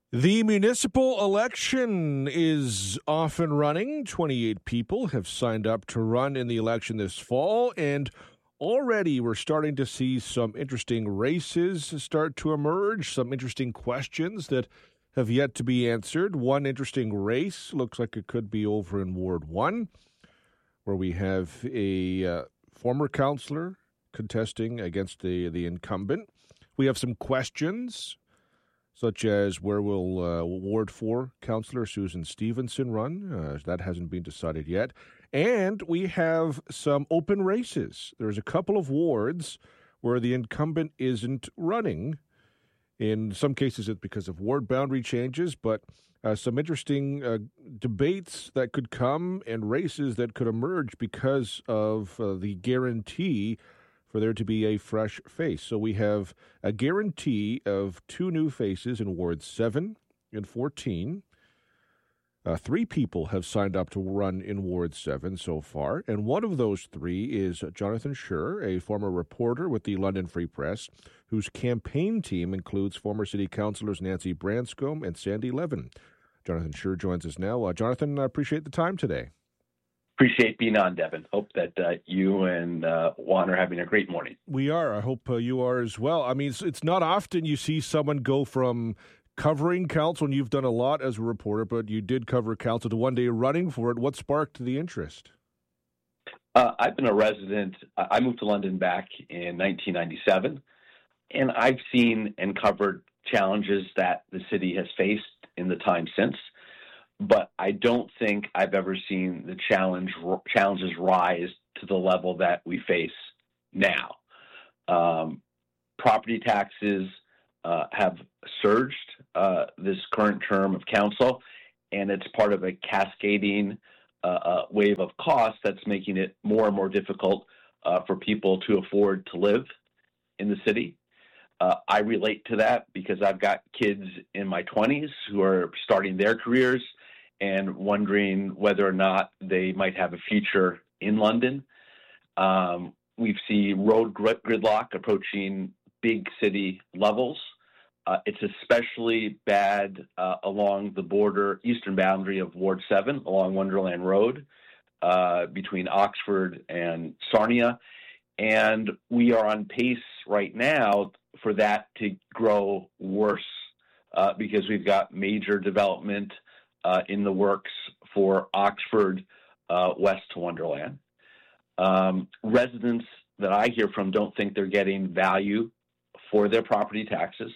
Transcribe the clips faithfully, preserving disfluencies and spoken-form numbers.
The municipal election is off and running. twenty-eight people have signed up to run in the election this fall, and already we're starting to see some interesting races start to emerge, some interesting questions that have yet to be answered. One interesting race looks like it could be over in Ward one, where we have a uh, former councillor contesting against the, the incumbent. We have some questions, such as where will uh, Ward four Councillor Susan Stevenson run? Uh, that hasn't been decided yet. And we have some open races. There's a couple of wards where the incumbent isn't running. In some cases, it's because of ward boundary changes, but uh, some interesting uh, debates that could come and races that could emerge because of uh, the guarantee for there to be a fresh face. So we have a guarantee of two new faces in Ward seven and fourteen. Uh, three people have signed up to run in Ward seven so far, and one of those three is Jonathan Scher, a former reporter with the London Free Press, whose campaign team includes former city councillors Nancy Branscombe and Sandy Levin. Jonathan Scher joins us now. Uh, Jonathan, I appreciate the time today. Appreciate being on, Devin. Hope that uh, you and uh, Juan are having a great morning. We are. I hope uh, you are as well. I mean, it's, it's not often you see someone go from covering council, and you've done a lot as a reporter, but you did cover council, to one day running for it. What sparked the interest? Uh, I've been a resident. I moved to London back in nineteen ninety-seven, and I've seen and covered challenges that the city has faced in the time since. But I don't think I've ever seen the challenge challenges rise to the level that we face now. Um, property taxes uh, have surged uh, this current term of council, and it's part of a cascading uh, uh, wave of costs that's making it more and more difficult uh, for people to afford to live in the city. Uh, I relate to that because I've got kids in my twenties who are starting their careers and wondering whether or not they might have a future in London. Um, we see road gridlock approaching big city levels. Uh, it's especially bad uh, along the border, eastern boundary of Ward seven, along Wonderland Road, uh, between Oxford and Sarnia. And we are on pace right now for that to grow worse uh, because we've got major development Uh, in the works for Oxford uh, west to Wonderland. Um, residents that I hear from don't think they're getting value for their property taxes.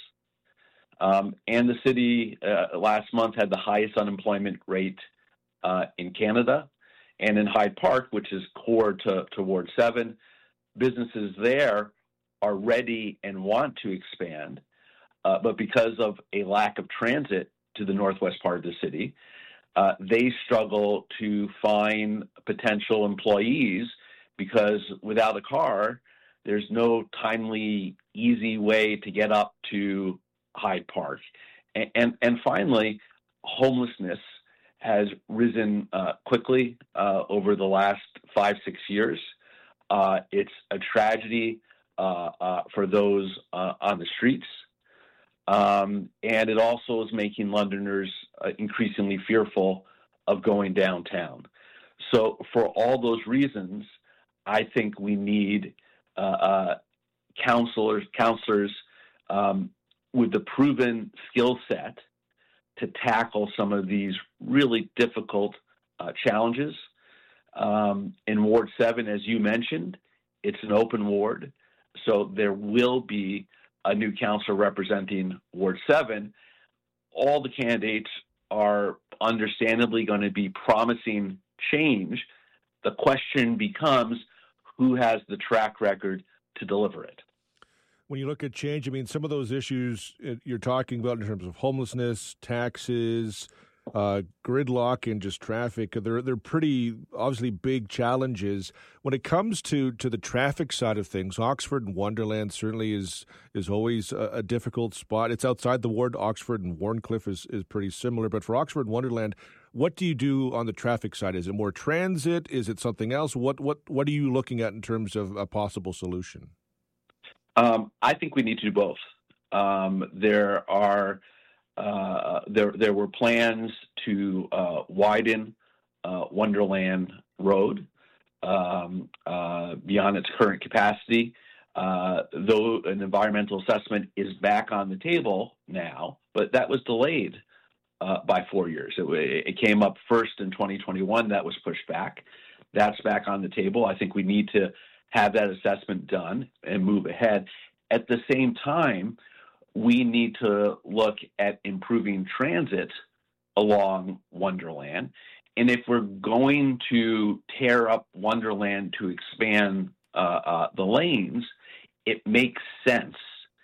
Um, and the city uh, last month had the highest unemployment rate uh, in Canada. And in Hyde Park, which is core to, to Ward seven, businesses there are ready and want to expand. Uh, but because of a lack of transit to the northwest part of the city, uh, they struggle to find potential employees because without a car, there's no timely, easy way to get up to Hyde Park. And, and, and finally, homelessness has risen uh, quickly uh, over the last five, six years. Uh, it's a tragedy uh, uh, for those uh, on the streets. Um, and it also is making Londoners uh, increasingly fearful of going downtown. So for all those reasons, I think we need uh, uh, counselors, counselors um, with the proven skill set to tackle some of these really difficult uh, challenges. Um, in Ward seven, as you mentioned, it's an open ward, so there will be a new councillor representing Ward seven. All the candidates are understandably going to be promising change. The question becomes, who has the track record to deliver it? When you look at change, I mean, some of those issues you're talking about in terms of homelessness, taxes, uh, gridlock, and just traffic, they're they're pretty obviously big challenges. When it comes to, to the traffic side of things, Oxford and Wonderland certainly is is always a, a difficult spot. It's outside the ward. Oxford and Warncliffe is, is pretty similar. But for Oxford and Wonderland, what do you do on the traffic side? Is it more transit? Is it something else? What what what are you looking at in terms of a possible solution? Um, I think we need to do both. Um, there are Uh, there, there were plans to uh, widen uh, Wonderland Road um, uh, beyond its current capacity. Uh, though an environmental assessment is back on the table now, but that was delayed uh, by four years. It, it came up first in twenty twenty-one. That was pushed back. That's back on the table. I think we need to have that assessment done and move ahead. At the same time, we need to look at improving transit along Wonderland. And if we're going to tear up Wonderland to expand uh, uh, the lanes, it makes sense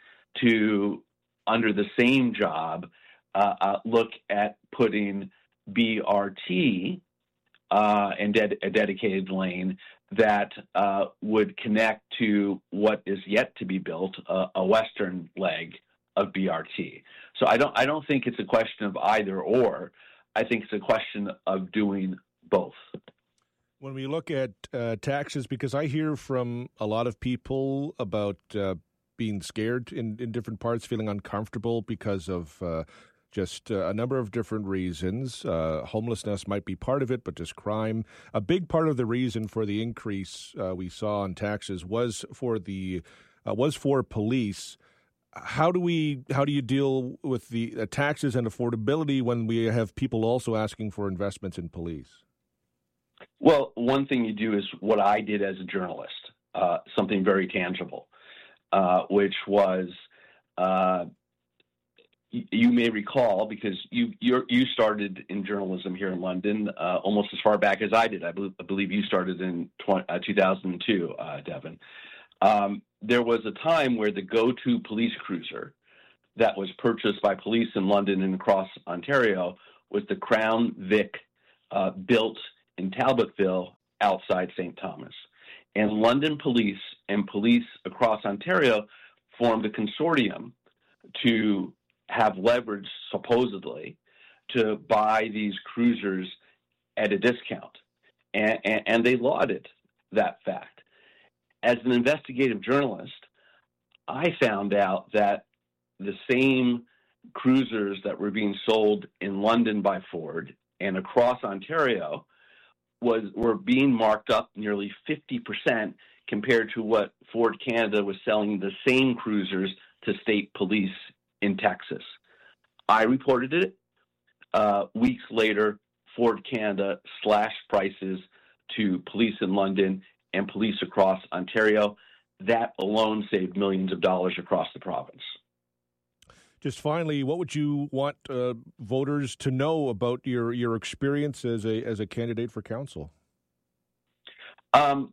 to, under the same job, uh, uh, look at putting B R T uh, and ded- a dedicated lane that uh, would connect to what is yet to be built, uh, a western leg of B R T. So I don't I don't think it's a question of either or. I think it's a question of doing both. When we look at uh, taxes, because I hear from a lot of people about uh, being scared in, in different parts, feeling uncomfortable because of uh, just uh, a number of different reasons. Uh, homelessness might be part of it, but just crime. A big part of the reason for the increase uh, we saw in taxes was for the uh, was for police. How do we? How do you deal with the uh, taxes and affordability when we have people also asking for investments in police? Well, one thing you do is what I did as a journalist, uh, something very tangible, uh, which was uh, y- you may recall because you you're, you started in journalism here in London uh, almost as far back as I did. I, be- I believe you started in tw- uh, two thousand two, uh, Devin. Um, there was a time where the go-to police cruiser that was purchased by police in London and across Ontario was the Crown Vic uh, built in Talbotville outside Saint Thomas. And London police and police across Ontario formed a consortium to have leverage, supposedly, to buy these cruisers at a discount. And, and, and they lauded that fact. As an investigative journalist, I found out that the same cruisers that were being sold in London by Ford and across Ontario was were being marked up nearly fifty percent compared to what Ford Canada was selling the same cruisers to state police in Texas. I reported it. Uh, weeks later, Ford Canada slashed prices to police in London and police across Ontario. That alone saved millions of dollars across the province. Just finally, what would you want uh, voters to know about your, your experience as a as a candidate for council? Um,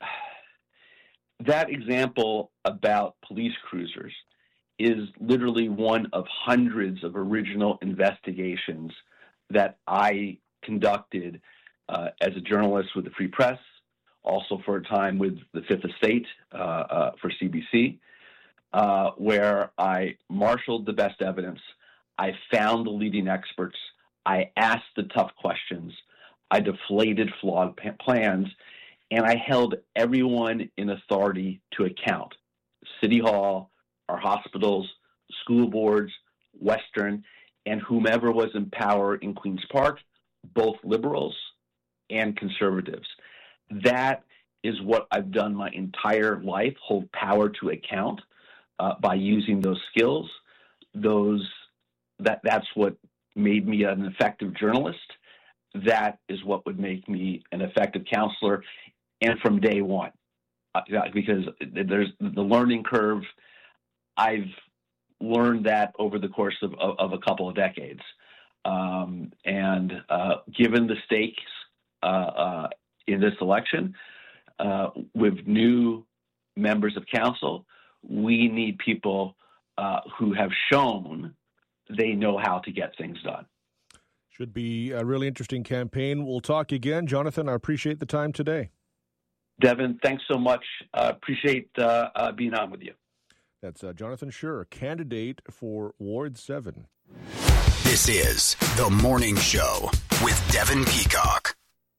that example about police cruisers is literally one of hundreds of original investigations that I conducted uh, as a journalist with the Free Press, also for a time with the Fifth Estate uh, uh, for C B C, uh, where I marshaled the best evidence. I found the leading experts. I asked the tough questions. I deflated flawed p- plans, and I held everyone in authority to account. City Hall, our hospitals, school boards, Western, and whomever was in power in Queen's Park, both liberals and conservatives. That is what I've done my entire life, hold power to account uh, by using those skills. Those that That's what made me an effective journalist. That is what would make me an effective counselor, and from day one, uh, because there's the learning curve. I've learned that over the course of, of, of a couple of decades. Um, and uh, given the stakes uh, uh, in this election, uh, with new members of council, we need people uh, who have shown they know how to get things done. Should be a really interesting campaign. We'll talk again. Jonathan, I appreciate the time today. Devin, thanks so much. Uh, appreciate uh, uh, being on with you. That's uh, Jonathan Schur, candidate for Ward seven. This is The Morning Show with Devin Peacock.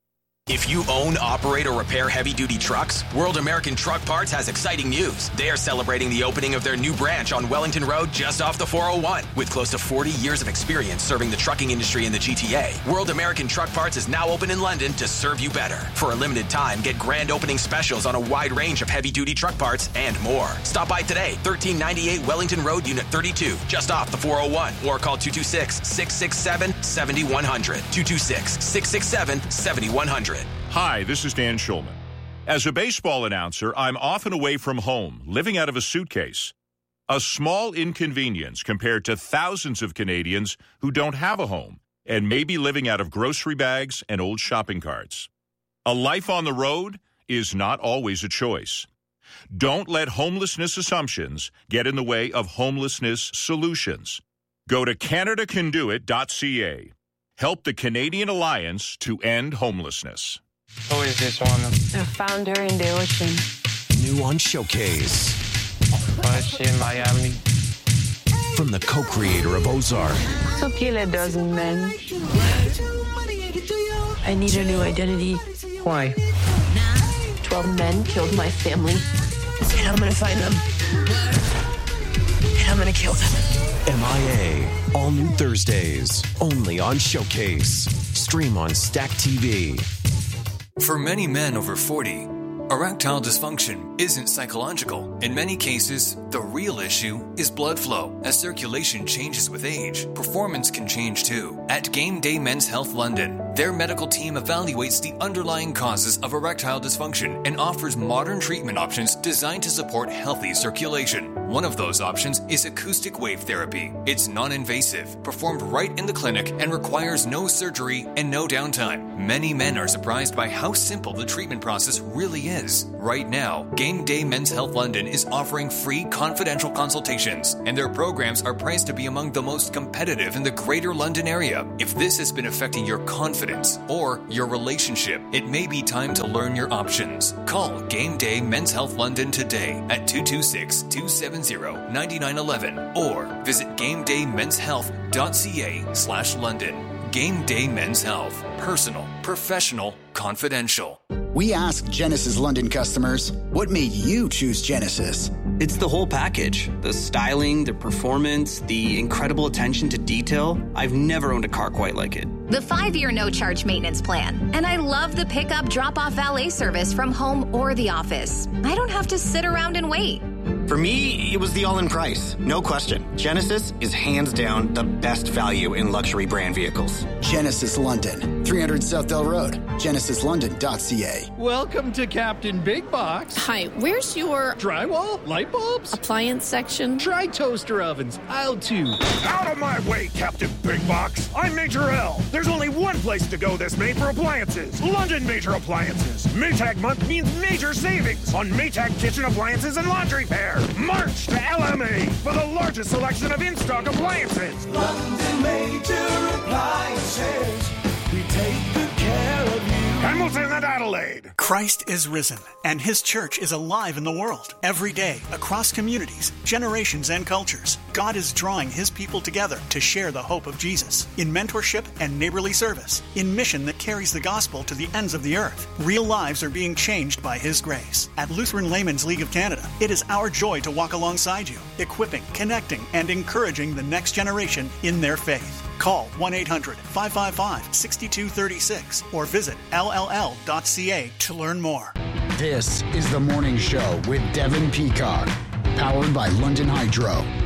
If you own, operate, or repair heavy-duty trucks, World American Truck Parts has exciting news. They are celebrating the opening of their new branch on Wellington Road just off the four oh one. With close to forty years of experience serving the trucking industry in the G T A, World American Truck Parts is now open in London to serve you better. For a limited time, get grand opening specials on a wide range of heavy-duty truck parts and more. Stop by today, thirteen ninety-eight Wellington Road, Unit thirty-two, just off the four oh one, or call two two six, six six seven, seven one zero zero, two two six, six six seven, seven one zero zero. Hi, this is Dan Schulman. As a baseball announcer, I'm often away from home, living out of a suitcase. A small inconvenience compared to thousands of Canadians who don't have a home and may be living out of grocery bags and old shopping carts. A life on the road is not always a choice. Don't let homelessness assumptions get in the way of homelessness solutions. Go to Canada Can Do It dot C A. Help the Canadian Alliance to End Homelessness. Who is this one? I found her in the ocean. New on Showcase. Why is she in Miami? From the co-creator of Ozark. So kill a dozen men. I need a new identity. Why? Twelve men killed my family. And I'm gonna find them. And I'm gonna kill them. M I A. All new Thursdays. Only on Showcase. Stream on Stack T V. For many men over forty, erectile dysfunction isn't psychological. In many cases, the real issue is blood flow. As circulation changes with age, performance can change too. At Game Day Men's Health London, their medical team evaluates the underlying causes of erectile dysfunction and offers modern treatment options designed to support healthy circulation. One of those options is acoustic wave therapy. It's non-invasive, performed right in the clinic, and requires no surgery and no downtime. Many men are surprised by how simple the treatment process really is. Right now, Game Day Men's Health London is offering free confidential consultations, and their programs are priced to be among the most competitive in the Greater London area. If this has been affecting your confidence or your relationship, it may be time to learn your options. Call Game Day Men's Health London today at two two six, two seven zero, nine nine one one or visit game day men's health dot c a slash London. Game Day Men's Health. Personal, professional, confidential. We asked Genesis London customers, what made you choose Genesis? It's the whole package. The styling, the performance, the incredible attention to detail. I've never owned a car quite like it. The five-year no-charge maintenance plan. And I love the pickup drop-off valet service from home or the office. I don't have to sit around and wait. For me, it was the all-in price. No question. Genesis is hands down the best value in luxury brand vehicles. Genesis London, three hundred Southdale Road, genesis london dot c a. Welcome to Captain Big Box. Hi, where's your drywall, light bulbs, appliance section? Try toaster ovens, aisle two. Out of my way, Captain Big Box. I'm Major L. There's only one place to go this May for appliances. London Major Appliances. Maytag month means major savings on Maytag kitchen appliances and laundry pair. March to L M A for the largest selection of in-stock appliances. London Major Appliances. We take good care of you. Hamilton and Adelaide. Christ is risen, and his church is alive in the world. Every day, across communities, generations, and cultures, God is drawing his people together to share the hope of Jesus in mentorship and neighborly service, in mission that carries the gospel to the ends of the earth. Real lives are being changed by his grace. At Lutheran Laymen's League of Canada, it is our joy to walk alongside you, equipping, connecting, and encouraging the next generation in their faith. Call one eight hundred, five five five, six two three six or visit L L L dot c a to learn more. This is The Morning Show with Devin Peacock, powered by London Hydro.